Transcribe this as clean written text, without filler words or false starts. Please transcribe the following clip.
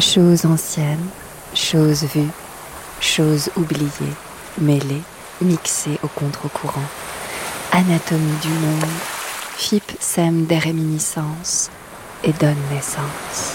Choses anciennes, choses vues, choses oubliées, mêlées, mixées au contre-courant. Anatomie du monde, FIP sème des réminiscences et donne naissance.